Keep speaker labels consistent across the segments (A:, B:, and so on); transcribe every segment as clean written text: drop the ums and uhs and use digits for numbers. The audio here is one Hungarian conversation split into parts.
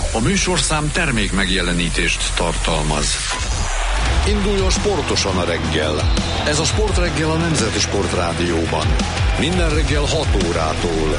A: A műsorszám termék megjelenítést tartalmaz. Induljon sportosan a reggel. Ez a Sportreggel a Nemzeti Sportrádióban. Minden reggel 6 órától.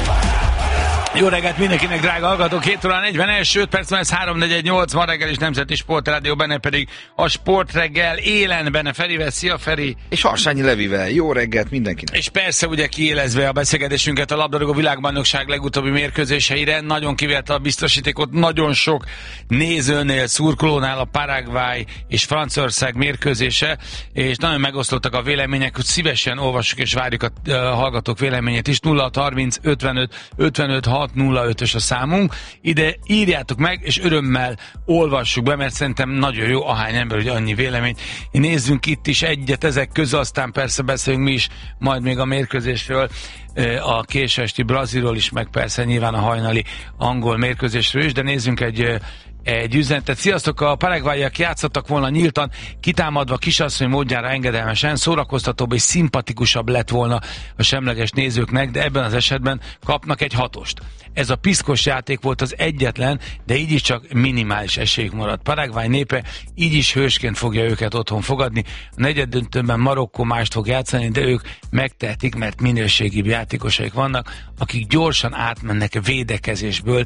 B: Jó reggelt mindenkinek, drága hallgatók! 7 óra 41, 5 perc, van ez 3-4-1-8, ma reggel is Nemzeti Sportrádió, benne pedig a Sportreggel élen, benne Ferivel. Szia, Feri!
C: És Harsányi Levivel. Jó reggelt mindenkinek!
B: És persze ugye kiélezve a beszélgetésünket a labdarúgó világbajnokság legutóbbi mérkőzéseire, nagyon kivélte a biztosítékot, nagyon sok nézőnél, szurkolónál a Paraguay és Franciaország mérkőzése, és nagyon megoszlottak a vélemények, hogy szívesen olvassuk és várjuk a hallgatók véleményét is. 0630 55 55 605-ös a számunk. Ide írjátok meg, és örömmel olvassuk be, mert szerintem nagyon jó ahány ember, hogy annyi véleményt. Nézzünk itt is egyet ezek közül, aztán persze beszélünk mi is majd még a mérkőzésről, a későesti Brazilról is, meg persze nyilván a hajnali angol mérkőzésről is, de nézzünk egy üzenetet. Sziasztok, a paraguayiak játszottak volna nyíltan, kitámadva kisasszony módjára engedelmesen, szórakoztatóbb és szimpatikusabb lett volna a semleges nézőknek, de ebben az esetben kapnak egy 6-ost. Ez a piszkos játék volt az egyetlen, de így is csak minimális esélyük maradt. Paraguay népe így is hősként fogja őket otthon fogadni. A negyeddöntőben Marokkó mást fog játszani, de ők megtehetik, mert minőségibb játékosaik vannak, akik gyorsan átmennek védekezésből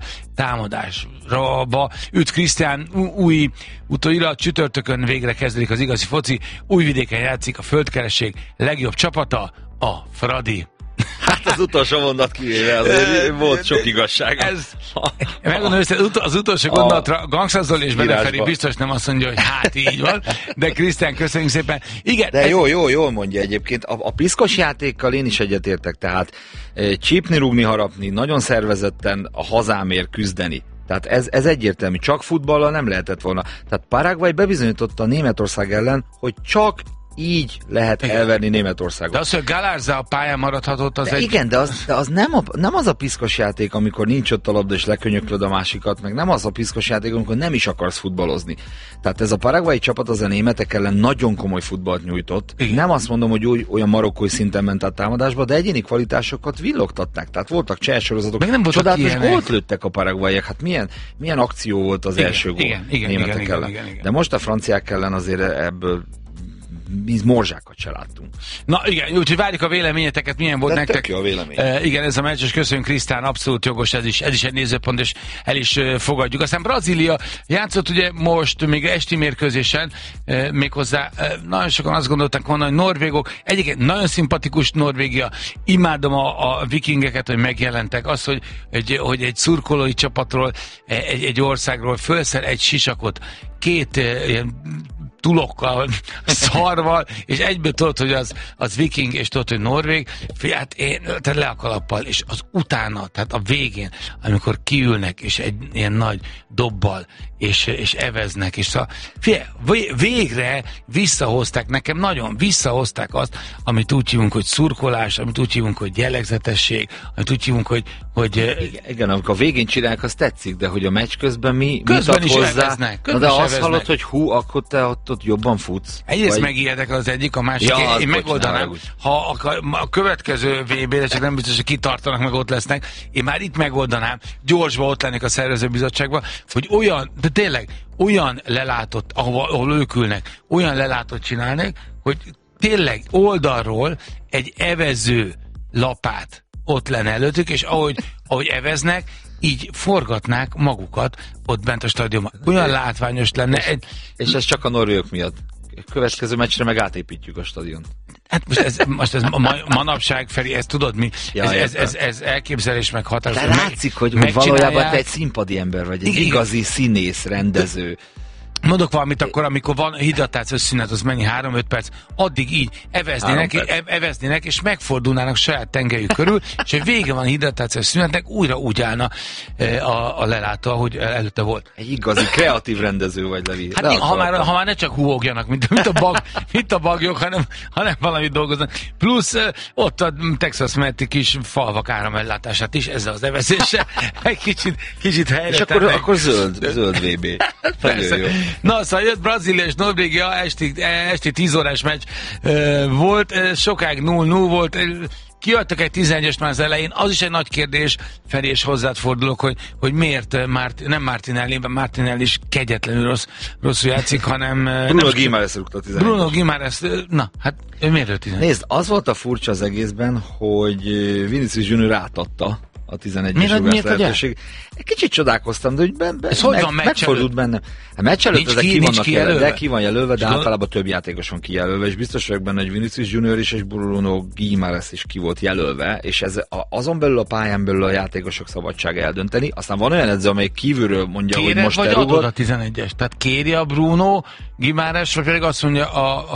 B: támadásra. Üdv Krisztián, új utóirat, csütörtökön végre kezdődik az igazi foci, Újvidéken játszik a földkeresség legjobb csapata, a Fradi.
C: Hát az utolsó mondat kivéve, azért volt sok igazság.
B: Megmondom őszintén, az utolsó gondolatra Gangster Zoli és Bene Feri biztos nem azt mondja, hogy hát így van, de Krisztián, köszönjük szépen. Igen,
C: de jól mondja egyébként. A piszkos játékkal én is egyetértek, tehát csípni, rúgni, harapni, nagyon szervezetten a hazámért küzdeni. Tehát ez egyértelmű, csak futballal nem lehetett volna. Tehát Paraguay bebizonyította a Németország ellen, hogy csak így lehet elverni Németországot.
B: De az, hogy Galarza a pályán maradhatott, az
C: Igen, de az nem az a piszkos játék, amikor nincs ott a labda és lekönyöklöd a másikat, meg nem az a piszkos játék, amikor nem is akarsz futballozni. Tehát ez a paraguayi csapat az a németek ellen nagyon komoly futballt nyújtott. Igen. Nem azt mondom, hogy olyan marokkói szinten ment a támadásba, de egyéni kvalitásokat villogtatták. Tehát voltak csehsorozatok, csodálatos gólt lőttek a paraguayiak. Hát milyen akció volt az első gól németek ellen. Igen. De most a franciák ellen azért ebből mi morzsákat se láttunk.
B: Na igen, úgyhogy várjuk a véleményeteket, milyen volt nektek.
C: Tök jó a vélemény.
B: Igen, ez a meccs, és köszönjük Krisztán, abszolút jogos, ez is egy nézőpont, és el is fogadjuk. Aztán Brazília játszott ugye most még esti mérkőzésen, méghozzá nagyon sokan azt gondolták volna, hogy norvégok, egyébként nagyon szimpatikus Norvégia, imádom a vikingeket, hogy megjelentek, az, hogy egy szurkolói csapatról, egy országról fölszer egy sisakot, két ilyen tulokkal, szarval, és egyből tudod, hogy az viking, és tudod, hogy norvég, hát tehát le a kalappal, és az utána, tehát a végén, amikor kiülnek, és egy ilyen nagy dobbal, és eveznek, és végre visszahozták, nekem nagyon visszahozták azt, amit úgy hívunk, hogy szurkolás, amit úgy hívunk, hogy jellegzetesség, amit úgy hívunk, hogy
C: igen, amikor a végén csinálják, az tetszik, de hogy a meccs közben
B: közben is
C: hozzá?
B: Eveznek.
C: De azt hallod, hogy akkor te ott jobban futsz?
B: Egyrészt megijedek az egyik, a másik, én megoldanám. Ha a következő VB-re, csak nem biztos, hogy kitartanak, meg ott lesznek, én már itt megoldanám, gyorsban ott lennék a szervezőbizottságban, hogy de tényleg olyan lelátott, ahol ők ülnek, olyan lelátott csinálnak, hogy tényleg oldalról egy evező lapát ott lenne előttük, és ahogy eveznek, így forgatnák magukat ott bent a stadionban. Olyan látványos lenne.
C: És ez csak a norvégok miatt. Következő meccsre meg átépítjük a stadiont.
B: Hát most ez manapság, Feri, ezt tudod mi? Ez elképzelés meg hatás.
C: De látszik, hogy valójában te egy színpadi ember vagy, egy igazi színész, rendező.
B: Mondok valamit akkor, amikor van hidratációs szünet, az mennyi 3-5 perc, addig így eveznének, és megfordulnának saját tengelyük körül, és hogy vége van a hidratációs szünetnek, újra úgy állna a lelátó, ahogy előtte volt.
C: Egy igazi kreatív rendező vagy, Levi.
B: Hát ha már ne csak húogjanak, mint a bagyok, hanem valamit dolgoznak. Plusz ott a Texas melletti kis falvak áramellátását is ezzel az evezéssel egy kicsit helyre.
C: És akkor zöld VB.
B: Persze. Na, szóval jött Brazília és Norvégia, esti 10 órás meccs volt, sokáig 0-0 volt, kiadtak egy 11-est már az elején, az is egy nagy kérdés, Feri, és hozzád fordulok, hogy miért nem Martinelli is kegyetlenül rosszul játszik, hanem...
C: Bruno Guimaraes rúgta a 11-est.
B: Bruno Guimaraes, na, hát ő miért ő 11?
C: Nézd, az volt a furcsa az egészben, hogy Vinicius Junior átadta a 11-es rúgás lehetőség. Egy kicsit csodálkoztam, de hogy megfordult bennem. A meccs előtt ezek ki van jelölve, de általában több játékos van kijelölve, és biztos vagyok benne, hogy Vinicius Junior is és Bruno Guimaraes is ki volt jelölve, és ez azon belül a pályán belül a játékosok szabadsága eldönteni. Aztán van olyan edző, amely kívülről mondja, hogy most
B: vagy adod a 11-es? Tehát kéri a Bruno Guimaraes, vagy pedig azt mondja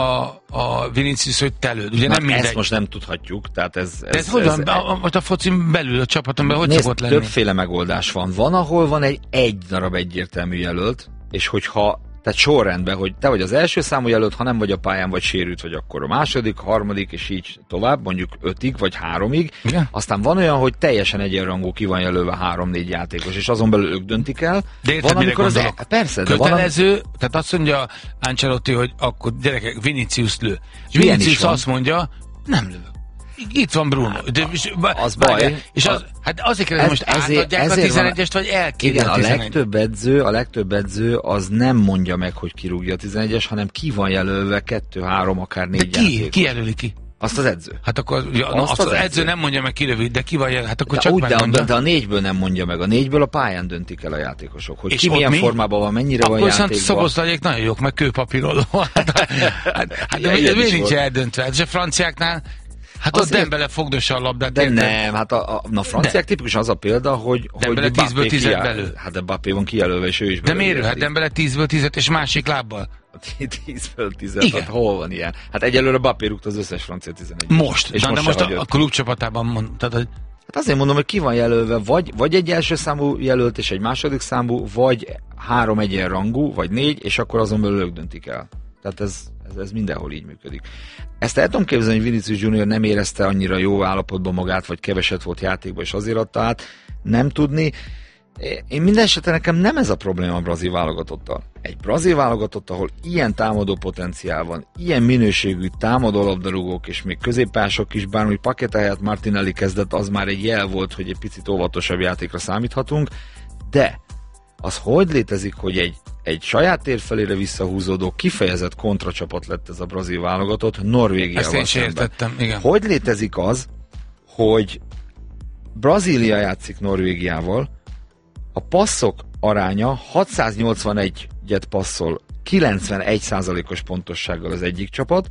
B: a Vinicius, hogy te lőd. Ugye nem mindegy.
C: Ezt most nem tudhatjuk. Tehát ez
B: hogyan? Most a focin belül, a csapaton belül hogy szokott lenni?
C: Többféle megoldás van. Van, ahol van egy darab egyértelmű jelölt, és hogyha, tehát sorrendben, hogy te vagy az első számú jelölt, ha nem vagy a pályán, vagy sérült, vagy akkor a második, harmadik, és így tovább, mondjuk 5-ig, vagy 3-ig.
B: Igen.
C: Aztán van olyan, hogy teljesen egyenrangú ki van jelölve 3-4 játékos, és azon belül ők döntik el.
B: De érted,
C: van, amikor persze, de
B: kötelező, tehát azt mondja Ancelotti, hogy akkor gyerekek, Vinicius lő. És Vinicius azt mondja, nem lő. Itt van Bruno. De,
C: az baj.
B: És hát azért kérdezem, most átadják a 11-est, vagy elkéri a 11-est?
C: A legtöbb edző az nem mondja meg, hogy kirúgja a 11-es, hanem ki van jelölve 2, 3, akár 4 játékos.
B: Ki jelöli ki?
C: Azt az edző.
B: Hát akkor az edző nem mondja meg kilövi, de ki van jelölve? Hát akkor csak megmondja.
C: De a 4-ből nem mondja meg. A 4-ből a pályán döntik el a játékosok. Hogy ki milyen formában van, mennyire van játékban. Akkor
B: Szoboszlaiék nagyon jók, meg kőpapíroló. Hát de miért nincs eldöntve? Hát a franciáknál hát ott Dembele fogdossa a labdát.
C: De nem, hát a franciák tipikusan az a példa, hogy
B: Dembele 10-ből 10-et belül.
C: Hát de Mbappé van kijelölve, és ő is
B: belül. De miért? Hát Dembele 10-ből 10-et, és másik lábbal.
C: 10-ből 10-et, hát hol van ilyen? Hát egyelőre Mbappé rúgta az összes francia 11-et.
B: Most, és de most a klubcsapatában mondtad, hogy...
C: Hát azért mondom, hogy ki van jelölve, vagy egy első számú jelölt, és egy második számú, vagy 3 egyenrangú, vagy 4, és akkor azon belül ők döntik el. Tehát ez mindenhol így működik. Ezt el tudom képzelni, hogy Vinicius Junior nem érezte annyira jó állapotban magát, vagy keveset volt játékban, és azért adta át, nem tudni. Én minden esetben nekem nem ez a probléma a brazil válogatottal. Egy brazil válogatott, ahol ilyen támadó potenciál van, ilyen minőségű támadó labdarúgók, és még középpások is, bármi Paqueta helyett Martinelli kezdett, az már egy jel volt, hogy egy picit óvatosabb játékra számíthatunk, de az hogy létezik, hogy egy saját tér felére visszahúzódó, kifejezett kontracsapat lett ez a brazil válogatott Norvégiával szemben.
B: Igen.
C: Hogy létezik az, hogy Brazília játszik Norvégiával, a passzok aránya 681-et passzol 91%-os pontossággal az egyik csapat,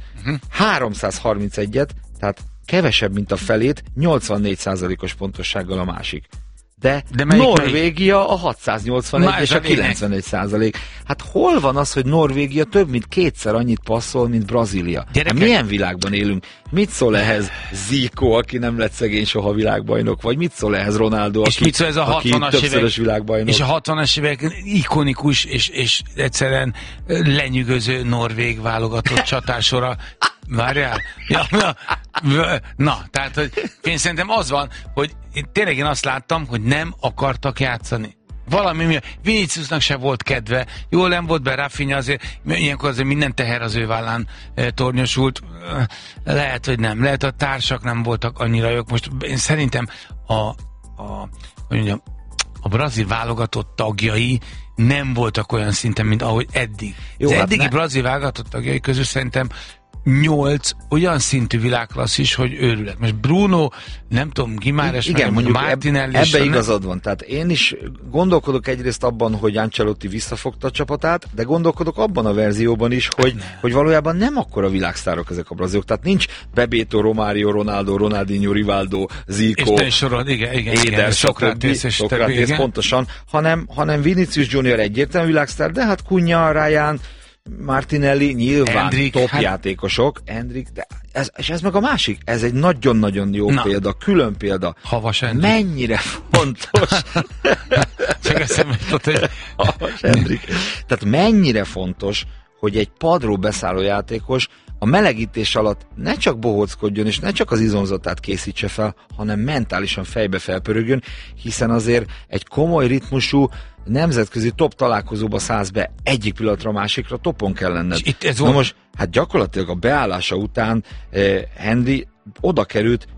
C: 331-et, tehát kevesebb, mint a felét, 84%-os pontossággal a másik. De Norvégia a 681 és a 91%. Hát hol van az, hogy Norvégia több mint 2-szer annyit passzol, mint Brazília? Milyen világban élünk? Mit szól ehhez Zico, aki nem lett szegény soha világbajnok? Vagy mit szól ehhez Ronaldo, aki többszörös világbajnok?
B: És a 60-as évek ikonikus és egyszerűen lenyűgöző norvég válogatott csatásora. Várjál? Na, tehát, hogy én szerintem az van, hogy tényleg én azt láttam, hogy nem akartak játszani. Valami miatt. Viniciusnak se volt kedve. Jól nem volt be, Rafinha azért, ilyenkor azért minden teher az ő vállán tornyosult. Lehet, hogy nem. Lehet, a társak nem voltak annyira jók. Most én szerintem a brazil válogatott tagjai nem voltak olyan szinten, mint ahogy eddig. Jó, az eddigi brazil válogatott tagjai közül szerintem 8 olyan szintű világklasszis, hogy őrület. Most Bruno, nem tudom, Guimaraes,
C: igen, mondjuk
B: Martinelli
C: ebbe igazad van. Tehát én is gondolkodok egyrészt abban, hogy Ancelotti visszafogta a csapatát, de gondolkodok abban a verzióban is, hogy valójában nem akkora világsztárok ezek a brazilok. Tehát nincs Bebeto, Romário, Ronaldo, Ronaldinho, Rivaldo, Zico,
B: Éder,
C: Sokratész, pontosan, hanem Vinicius Junior egyértelmű világsztár, de hát Cunha, Ryan, Martinelli nyilván
B: Endrick,
C: top játékosok, Endrick, de ez meg a másik, ez egy nagyon-nagyon jó példa, külön példa.
B: Havas Endrick.
C: Mennyire fontos.
B: Csak eszembe jutott, hogy...
C: Havas Endrick. Tehát mennyire fontos, hogy egy padról beszálló játékos a melegítés alatt ne csak bohóckodjon, és ne csak az izomzatát készítse fel, hanem mentálisan fejbe felpörögjön, hiszen azért egy komoly ritmusú, nemzetközi top találkozóba szállsz be, egyik pillanatra a másikra topon kell lenned. Na most, hát gyakorlatilag a beállása után Henry oda került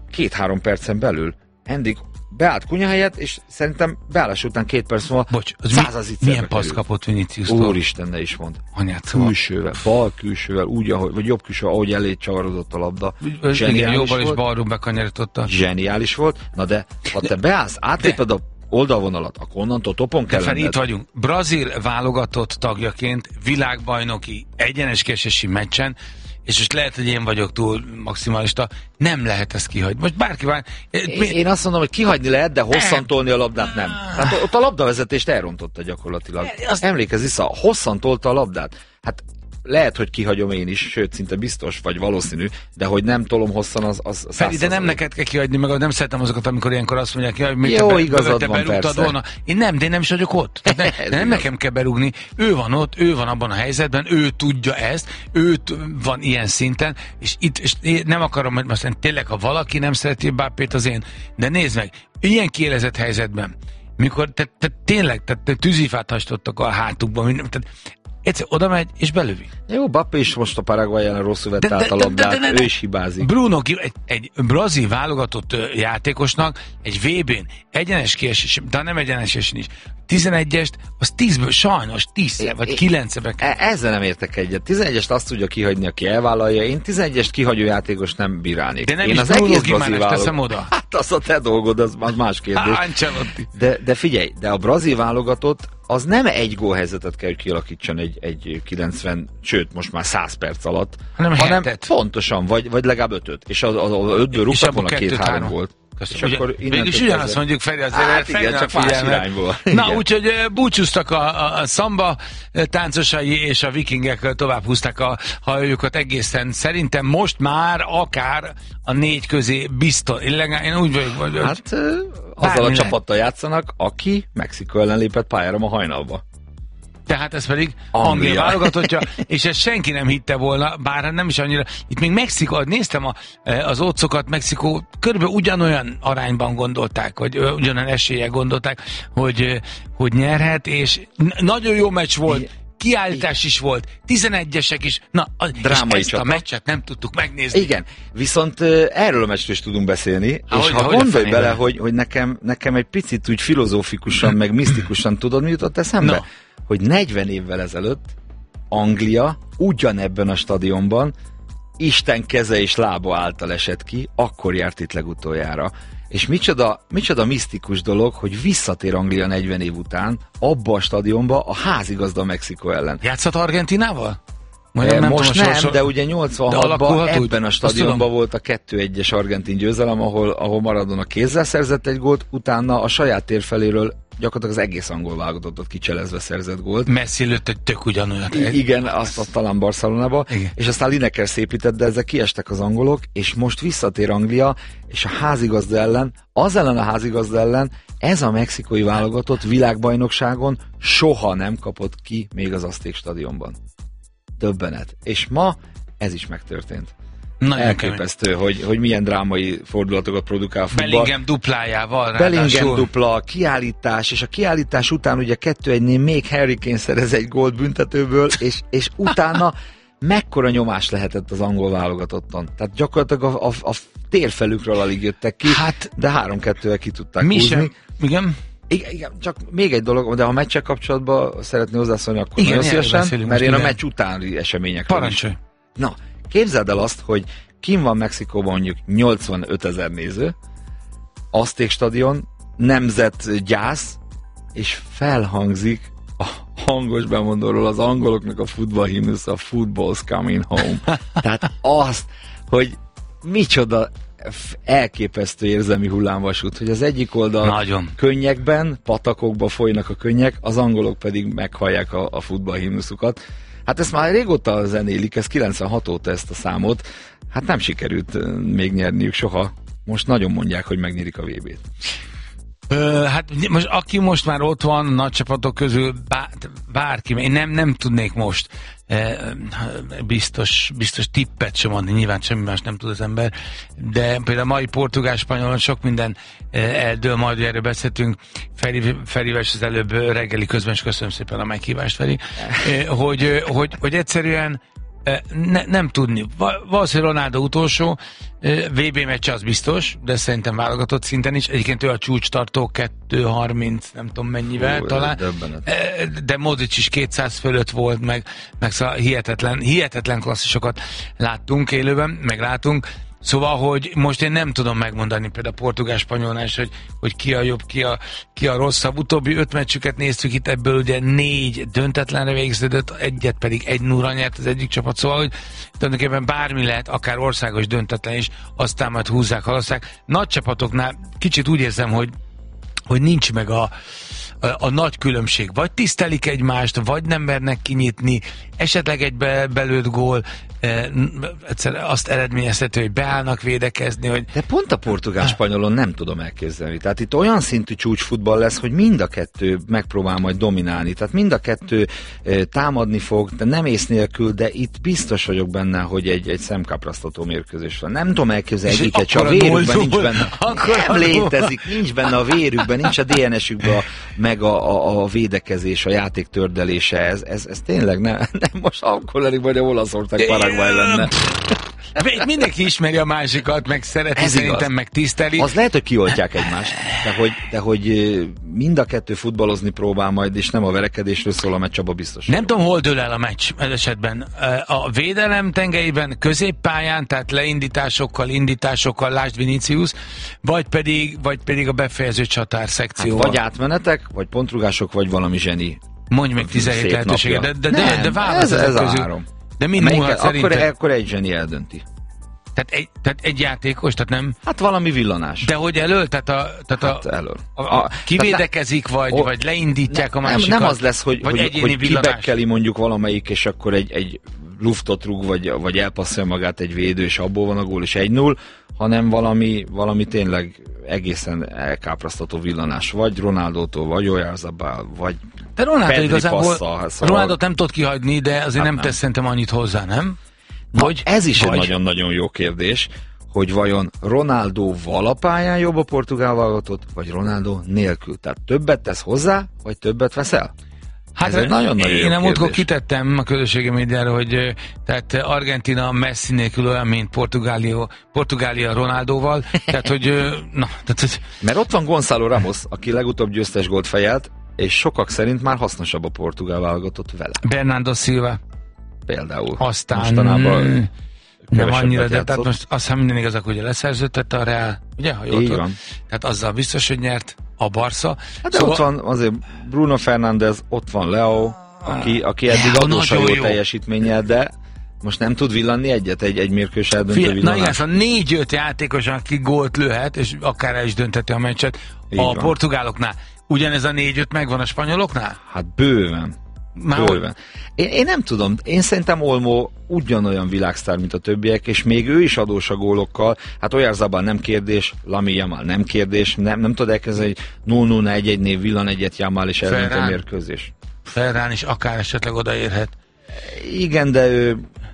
C: 2-3 percen belül Hendik beállt Kunya helyett, és szerintem beállás után 2 perc múlva
B: milyen passz kapott Vinicius-tól?
C: Úristen, ne is mond.
B: Anyát,
C: külsővel, bal külsővel, úgy, ahogy, vagy jobb külsővel, ahogy elé csavarodott a labda.
B: Igen, jobban és balról bekanyarította.
C: Zseniális volt. Na de, ha te beállsz, átléped a oldalvonalat, akkor onnantól topon kell lenned.
B: Itt vagyunk. Brazil válogatott tagjaként világbajnoki egyenes kesési meccsen, és most lehet, hogy én vagyok túl maximalista, nem lehet ezt kihagyni. Most bárki van.
C: Én azt mondom, hogy kihagyni lehet, de hosszan tolni a labdát nem. Hát ott a labdavezetést elrontotta gyakorlatilag. Emlékezz vissza, hosszan tolta a labdát. Hát lehet, hogy kihagyom én is, sőt, szinte biztos, vagy valószínű, de hogy nem tolom hosszan, az
B: Feri, de nem neked kell kihagyni, meg nem szeretem azokat, amikor ilyenkor azt mondják, hogy még
C: jó, igazad van, persze.
B: Volna. Én nem is vagyok ott. Nem nekem kell berúgni. Ő van ott, ő van abban a helyzetben, ő tudja ezt, ő van ilyen szinten, és itt és nem akarom, hogy aztán tényleg, ha valaki nem szereti Mbappét, az én, de nézd meg, ilyen kiélezett helyzetben, mikor tényleg tűzifát hasítottak a hátukban, egyszer oda megy, és belövi.
C: Jó, Mbappé is most a Paraguay ellen rosszul vett át a labdát, ő is hibázik.
B: Bruno, egy brazil válogatott játékosnak egy VB-n egyenes kiesés, de nem egyenes kiesés is. 11-est, az 10-ből sajnos 10 vagy 9-be kell.
C: Ezzel nem értek egyet. 11-est azt tudja kihagyni, aki elvállalja. Én 11-est kihagyó játékos nem bírálnék.
B: De nem
C: én
B: is
C: az egész brazil
B: teszem oda.
C: Hát az a te dolgod, az más kérdés. De figyelj, de a brazil válogatott az nem egy gólhelyzetet kell, hogy kialakítson egy 90, sőt, most már 100 perc alatt, hanem pontosan, vagy legalább 5-öt. És az 5-ből rúgtak volna 2-3 volt.
B: Mégis ugyanazt mondjuk, Feri, azért
C: igen, csak más irányból.
B: Na, úgyhogy búcsúztak a szamba táncosai, és a vikingek tovább húzták a hajójukat egészen. Szerintem most már akár a 4 közé biztos. Én úgy vagyok, hogy...
C: Hát azzal a csapattal játszanak, aki Mexikó ellen lépett pályára ma hajnalba.
B: Tehát ez pedig Anglia válogatottja, és ezt senki nem hitte volna, bár nem is annyira. Itt még Mexikó, néztem az ócokat, Mexikó körülbelül ugyanolyan arányban gondolták, vagy ugyanolyan eséllyel gondolták, hogy nyerhet, és nagyon jó meccs volt, kiállítás is volt, 11-esek is, és ezt a meccset nem tudtuk megnézni.
C: Igen, viszont erről a meccsről is tudunk beszélni, és ha gondolj bele, hogy nekem egy picit úgy filozófikusan, meg misztikusan tudod, mi jutott eszembe? Hogy 40 évvel ezelőtt Anglia ugyanebben a stadionban Isten keze és lába által esett ki, akkor járt itt legutoljára. És micsoda misztikus dolog, hogy visszatér Anglia 40 év után abba a stadionba a házigazda Mexikó ellen.
B: Játszhat Argentinával?
C: Most nem, de ugye 86-ban ebben a stadionban volt a 2-1-es argentin győzelem, ahol Maradona kézzel szerzett egy gólt, utána a saját tér feléről gyakorlatilag az egész angol válogatottat kicselezve szerzett gólt.
B: Messi lőtt egy tök ugyanolyan.
C: Igen, azt talán Barcelonába, és aztán Lineker szépített, de ezek kiestek az angolok, és most visszatér Anglia, és a házigazda ellen, az ellen a házigazda ellen, ez a mexikói válogatott világbajnokságon soha nem kapott ki még az Azték stadionban. Döbbenet. És ma ez is megtörtént. Nagyon elképesztő, hogy milyen drámai fordulatokat produkál a futball.
B: Bellingham duplájával.
C: Bellingham dupla, kiállítás, és a kiállítás után ugye 2-1-nél még Harry Kane szerez egy gólt büntetőből, és utána mekkora nyomás lehetett az angol válogatotton. Tehát gyakorlatilag a térfelükről alig jöttek ki, de 3-2-vel ki tudták húzni.
B: Igen.
C: Igen, csak még egy dolog, de ha a meccsel kapcsolatban szeretné hozzászólni, akkor nagyon szívesen, mert én a meccs utáni eseményekről
B: parancsolj.
C: Na, képzeld el azt, hogy kim van Mexikóban mondjuk 85 000 néző, Azték stadion, nemzetgyász, és felhangzik a hangos bemondóról az angoloknak a futballhimnusz, a Football's Coming Home. Tehát azt, hogy micsoda elképesztő érzelmi hullámvasút, hogy az egyik oldal
B: nagyon
C: könnyekben, patakokba folynak a könnyek, az angolok pedig meghallják a futballhimnuszukat. Hát ezt már régóta zenélik, ez 96 óta ezt a számot, hát nem sikerült még nyerniük soha. Most nagyon mondják, hogy megnyerik a VB-t.
B: Hát most, aki most már ott van nagy csapatok közül, bárki, én nem tudnék most biztos tippet sem adni, nyilván semmi más nem tud az ember, de például a mai portugál-spanyolon sok minden eldől, majd erről beszéltünk Ferivel az előbb reggeli közben, és köszönöm szépen a meghívást, Feri, hogy egyszerűen Nem tudni. Valószínűleg Ronaldo utolsó VB meccs az biztos, de szerintem válogatott szinten is. Egyébként ő a csúcstartó 2.30, nem tudom mennyivel talán. De Modric is 200 fölött volt, meg szóval hihetetlen klasszisokat láttunk élőben, meg látunk. Szóval, hogy most én nem tudom megmondani például a portugál-spanyolnál is, hogy ki a jobb, ki a rosszabb. Utóbbi 5 meccsüket néztük itt, ebből ugye 4 döntetlenre végződött, egyet pedig 1-0-ra nyert az egyik csapat, szóval, hogy tulajdonképpen bármi lehet, akár országos döntetlen is, aztán majd húzzák, halaszták. Nagy csapatoknál kicsit úgy érzem, hogy nincs meg a nagy különbség. Vagy tisztelik egymást, vagy nem mernek kinyitni, esetleg egy belőtt gól egyszerűen azt eredményezhető, hogy beállnak védekezni, hogy...
C: De pont a portugál-spanyolon nem tudom elképzelni. Tehát itt olyan szintű csúcsfutball lesz, hogy mind a kettő megpróbál majd dominálni. Tehát mind a kettő támadni fog, de nem ész nélkül, de itt biztos vagyok benne, hogy egy szemkáprasztató mérkőzés van. Nem tudom elképzelni egyiket, csak a vérükben nincs benne. Nem létezik, nincs benne a vérükben, nincs a DNS-ükben meg a védekezés, a játék tördelése. Ez tényleg nem most akkor lenni, vagy a Olaszország Paraguay lenne.
B: Mindenki ismeri a másikat, meg szereti, szerintem meg tiszteli.
C: Az lehet, hogy kioltják egymást, de hogy mind a kettő futballozni próbál majd, és nem a verekedésről szól a meccs, abban biztos.
B: Nem tudom, hol dől el a meccs ez esetben. A védelem tengelyben, középpályán, tehát indításokkal, lásd Vinicius, vagy pedig a befejező csatár szekcióval.
C: Hát vagy átmenetek, vagy pontrugások, vagy valami zseni.
B: Mondj még 17 lehetőséget, de válasz
C: ez a három.
B: De mind múlhat szerintem.
C: Akkor egy zseni eldönti.
B: Tehát egy játékos, tehát nem...
C: Hát valami villanás.
B: De hogy elől?
C: Elől.
B: Kivédekezik, vagy leindítják a másikat?
C: Nem az lesz, hogy kibekkeli mondjuk valamelyik, és akkor egy luftot rúg, vagy elpasszolja magát egy védő, és abból van a gól, és 1-0, hanem valami tényleg egészen elkáprasztató villanás. Vagy Ronaldótól, vagy Oyarzabal, vagy
B: de Ronaldo igazából,
C: passzal, szóval...
B: Ronaldot nem tudod kihagyni, de azért nem tesz szerintem annyit hozzá, nem?
C: Ez is egy nagyon-nagyon jó kérdés, hogy vajon Ronaldo valapályán jobb a portugál válogatott, vagy Ronaldo nélkül. Tehát többet tesz hozzá, vagy többet vesz el?
B: Hát ez egy nagyon-nagyon jó kérdés. Én kitettem a közösségi médiára, hogy tehát Argentina Messi nélkül olyan, mint Portugália Ronaldóval. Tehát, hogy...
C: Mert ott van Gonzalo Ramos, aki legutóbb győztes gólt fejelt, és sokak szerint már hasznosabb a portugál válogatott vele.
B: Bernardo Silva.
C: Például.
B: Aztán
C: mostanában
B: nem annyira, de tehát most azt hiszem minden igazak, ugye leszerződtette a Real, ugye, ha jól tudom. Tehát azzal biztos, hogy nyert a Barca.
C: Hát de szóval... ott van azért Bruno Fernández, ott van Leo, aki eddig adósan jó teljesítménnyel, de most nem tud villanni egyet, egy mérkős eldöntő villanás.
B: Na igen, szóval 4-5 játékos, aki gólt lőhet, és akár el is dönteti a meccset a portugáloknál. Ugyanez a 4-5 megvan a spanyoloknál?
C: Hát bőven. Én nem tudom, én szerintem Olmo ugyanolyan világsztár, mint a többiek, és még ő is adós a gólokkal. Hát Oyarzabal nem kérdés, Lamine Yamal nem kérdés, nem tudod elkezdeni, hogy 0-0-1-1-nél villan egyet Yamal, és eldönt a mérkőzés.
B: Ferran is akár esetleg odaérhet.
C: Igen, de ő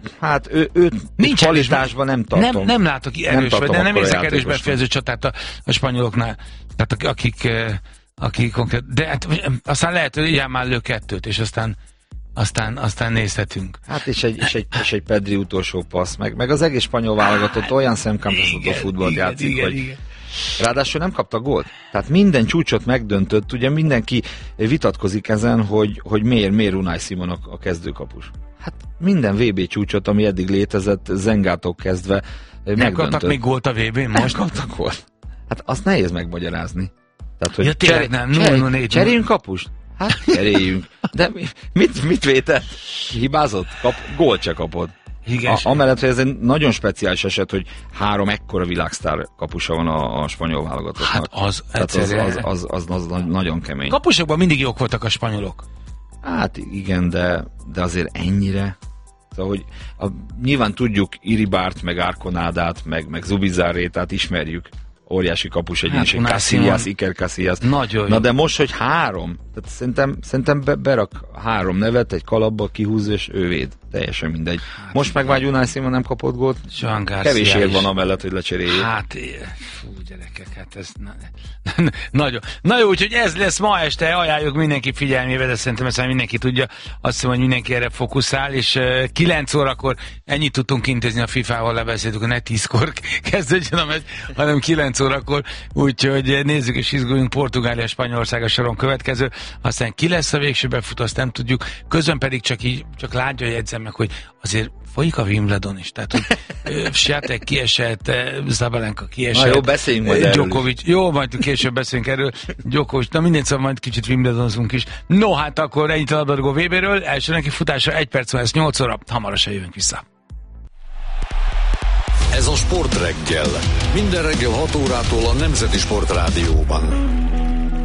C: kvalitásban nem tartom.
B: Nem látok erős, de nem érzek erős befejező csatát a spanyoloknál. Tehát akik konkrét, de hát, aztán lehet, hogy ilyen már lő 2-t, és aztán nézhetünk.
C: Hát és egy Pedri utolsó passz, meg az egész spanyol válogatott olyan szemkáprasztató futballt játszik, hogy ráadásul nem kapta gólt. Tehát minden csúcsot megdöntött, ugye mindenki vitatkozik ezen, hogy miért Unai Simon a kezdőkapus. Hát minden VB csúcsot, ami eddig létezett, Zengától kezdve megdöntött. Nem
B: kaptak még gólt a VB-n most?
C: Nem kaptak gólt. Hát azt nehéz megmagyarázni. Tehát, hogy cseréljünk kapust? Hát cseréljünk. De mit vétett? Hibázott? Gólt se kapott. Amellett, hogy ez egy nagyon speciális eset, hogy 3 ekkora világsztár kapusa van a spanyol válogatottnak.
B: Hát
C: az nagyon kemény.
B: Kapusokban mindig jók voltak a spanyolok.
C: Hát igen, de azért ennyire. Szóval, hogy nyilván tudjuk Iribárt, meg Arconádát, meg Zubizárétát ismerjük. Óriási kapus egyéniség, Casillas, Iker Casillas.
B: Nagyon
C: Na de most, hogy 3, Tehát szerintem berak 3 nevet egy kalapba, kihúz és ő véd. Teljesen mindegy. Hát, most meg már Unai Simon nem kapott gólt. Kevés ér van amellett, hogy lecseréljék.
B: Hát, fú, gyerekek, hát ez nagyon. Na jó, úgyhogy ez lesz ma este, ajánljuk mindenki figyelmébe, de szerintem ezt már mindenki tudja. Azt hiszem, hogy mindenki erre fókuszál, és 9 órakor ennyit tudtunk intézni a FIFA-val, lebeszéltük, hogy ne 10-kor kezdődjön a meccs, hanem 9 órakor, úgyhogy nézzük és izguljunk. Portugália, Spanyolország a soron következő, aztán ki lesz a végső befutó, azt nem tudjuk. Közben pedig csak látja, jegyzem meg, hogy azért folyik a Wimbledon is, tehát hogy Swiatek kiesett, Zabalenka kiesett.
C: Na jó, beszéljünk majd
B: Djokovic, jó, majd később beszélünk erről. Djokovic, na mindegy, szóval majd kicsit Wimbledonzunk is. No, hát akkor ennyit a labdarúgó VB-ről, első neki futásra 1 perc van, ez 8 óra, hamarosan jövünk vissza.
A: Ez a Sportreggel. Minden reggel 6 órától a Nemzeti Sportrádióban.